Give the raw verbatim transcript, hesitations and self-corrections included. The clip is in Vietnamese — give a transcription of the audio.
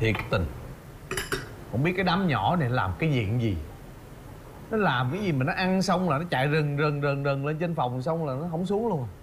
Thiệt tình. Không biết cái đám nhỏ này làm cái chuyện gì. Nó làm cái gì mà nó ăn xong là nó chạy rần rần rần rần lên trên phòng, xong là nó không xuống luôn.